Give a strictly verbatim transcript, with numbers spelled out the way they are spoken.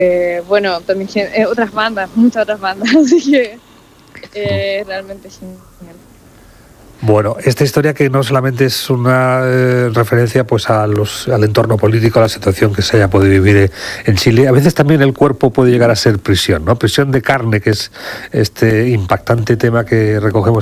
eh, bueno, también eh, otras bandas, muchas otras bandas, así que eh, realmente genial. Bueno, esta historia que no solamente es una eh, referencia pues a los, al entorno político, a la situación que se haya podido vivir en Chile, a veces también el cuerpo puede llegar a ser prisión, ¿no? Prisión de carne, que es este impactante tema que recogemos